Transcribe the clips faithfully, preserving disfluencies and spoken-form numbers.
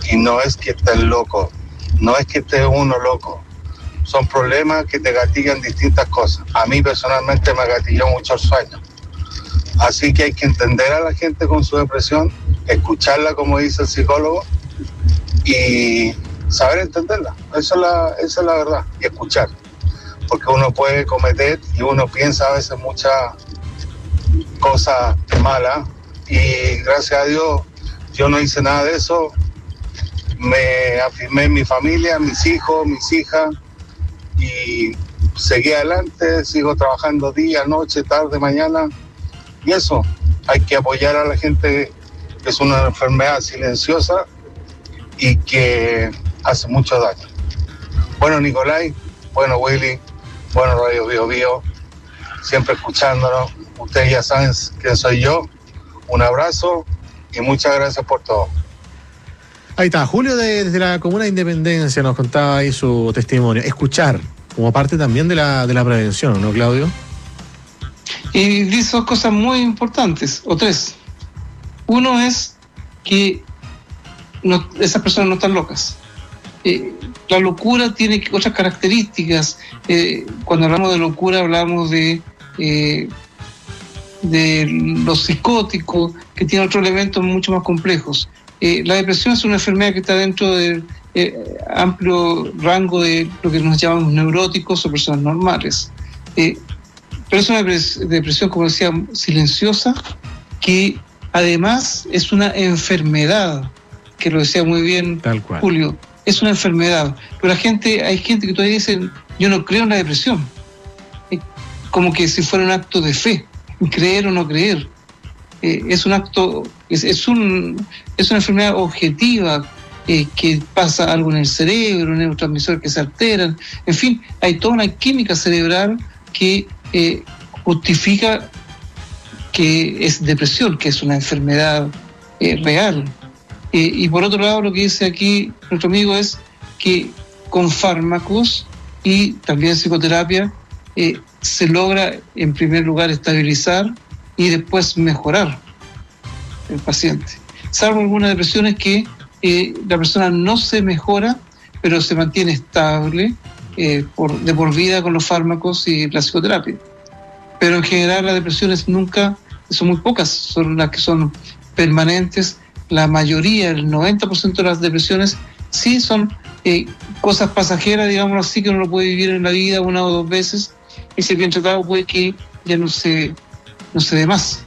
y no es que estés loco, no es que estés uno loco. Son problemas que te gatillan distintas cosas. A mí personalmente me gatilló mucho el sueño. Así que hay que entender a la gente con su depresión, escucharla como dice el psicólogo y saber entenderla. Esa es la, esa es la verdad, y escuchar. Porque uno puede cometer y uno piensa a veces muchas cosas malas y gracias a Dios yo no hice nada de eso. Me afirmé en mi familia, mis hijos, mis hijas y seguí adelante, sigo trabajando día, noche, tarde, mañana y eso, hay que apoyar a la gente que es una enfermedad silenciosa y que hace mucho daño. Bueno, Nicolai, bueno, Willy, bueno, Radio Bio Bio, siempre escuchándonos, ustedes ya saben quién soy yo, un abrazo y muchas gracias por todo. Ahí está, Julio de, desde la Comuna de Independencia nos contaba ahí su testimonio. Escuchar, como parte también de la, de la prevención, ¿no, Claudio? Y dice dos cosas muy importantes, o tres. Uno es que no, esas personas no están locas. Eh, la locura tiene otras características. Eh, cuando hablamos de locura hablamos de, eh, de los psicóticos, que tienen otros elementos mucho más complejos. Eh, la depresión es una enfermedad que está dentro del eh, amplio rango de lo que nos llamamos neuróticos o personas normales. Eh, pero es una depresión, como decía, silenciosa, que además es una enfermedad, que lo decía muy bien Tal cual. Julio, es una enfermedad. Pero la gente, hay gente que todavía dice, yo no creo en la depresión. Eh, como que si fuera un acto de fe, creer o no creer. Eh, es un acto, es, es, un, es una enfermedad objetiva, eh, que pasa algo en el cerebro, neurotransmisores que se alteran, en fin, hay toda una química cerebral que eh, justifica que es depresión, que es una enfermedad eh, real. Eh, y por otro lado, lo que dice aquí nuestro amigo es que con fármacos y también psicoterapia eh, se logra en primer lugar estabilizar y después mejorar el paciente. Salvo algunas depresiones que eh, la persona no se mejora, pero se mantiene estable eh, por, de por vida con los fármacos y la psicoterapia. Pero en general las depresiones nunca, son muy pocas, son las que son permanentes. La mayoría, el noventa por ciento de las depresiones sí son eh, cosas pasajeras, digámoslo así, que uno lo puede vivir en la vida una o dos veces y si es bien tratado puede que ya no se no se dé más.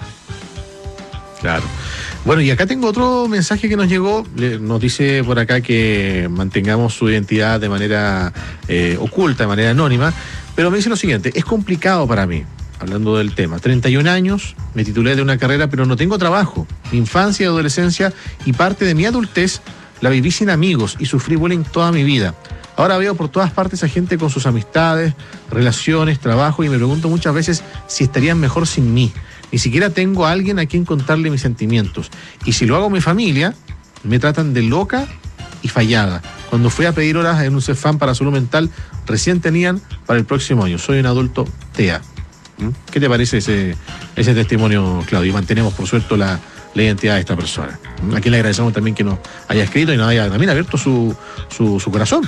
Claro. Bueno, y acá tengo otro mensaje que nos llegó. Nos dice por acá que mantengamos su identidad de manera eh, oculta, de manera anónima, pero me dice lo siguiente: es complicado para mí, hablando del tema. treinta y un años, me titulé de una carrera, pero no tengo trabajo. Mi infancia y adolescencia y parte de mi adultez la viví sin amigos y sufrí bullying toda mi vida. Ahora veo por todas partes a gente con sus amistades, relaciones, trabajo, y me pregunto muchas veces si estarían mejor sin mí. Ni siquiera tengo a alguien a quien contarle mis sentimientos. Y si lo hago a mi familia, me tratan de loca y fallada. Cuando fui a pedir horas en un Cefam para salud mental, recién tenían para el próximo año. Soy un adulto T E A. ¿Mm? ¿Qué te parece ese, ese testimonio, Claudio? Y mantenemos, por suerte, la, la identidad de esta persona. ¿Mm? A quien le agradecemos también que nos haya escrito y nos haya también abierto su, su, su corazón.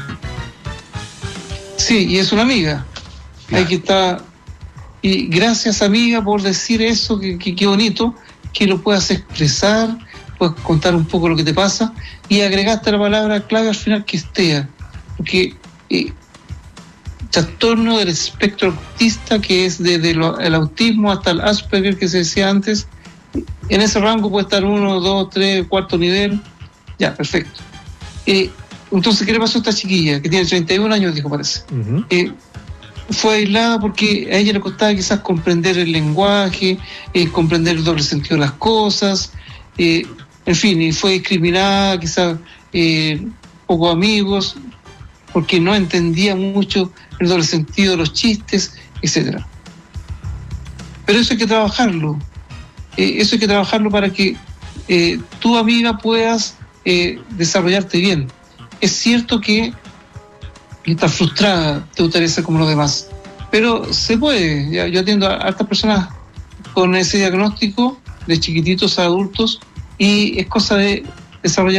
Sí, y es una amiga. Claro. Hay que estar... Y gracias, amiga, por decir eso, que, que, que bonito, que lo puedas expresar, puedes contar un poco lo que te pasa, y agregaste la palabra clave al final, que es T E A, porque eh, trastorno del espectro autista, que es desde lo, el autismo hasta el Asperger, que se decía antes, en ese rango puede estar uno, dos, tres, cuarto nivel, ya, perfecto. Eh, entonces, ¿qué le pasó a esta chiquilla, que tiene treinta y un años, dijo, parece? Uh-huh. Eh, fue aislada porque a ella le costaba quizás comprender el lenguaje, eh, comprender el doble sentido de las cosas, eh, en fin, y fue discriminada, quizás eh, pocos amigos, porque no entendía mucho el doble sentido de los chistes, etcétera. Pero eso hay que trabajarlo, eh, eso hay que trabajarlo para que eh, tu amiga puedas eh, desarrollarte bien. Es cierto que estás frustrada, te gustaría ser como los demás, pero se puede. Ya, yo atiendo a hartas personas con ese diagnóstico de chiquititos a adultos y es cosa de desarrollar